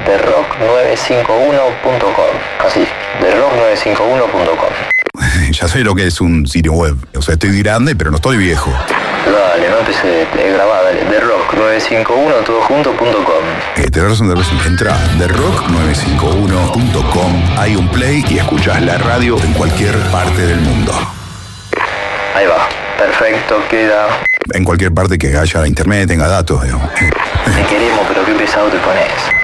therock951.com. Así, therock951.com. Ya sé lo que es un sitio web. O sea, estoy grande, pero no estoy viejo. Dale, no empecé, grabá, dale. therock951 todojunto.com. Tenés razón. Entra a therock951.com. Hay un play y escuchás la radio en cualquier parte del mundo. Ahí va, perfecto, queda. En cualquier parte que haya internet, tenga datos, digamos. Te queremos, pero qué pesado te pones.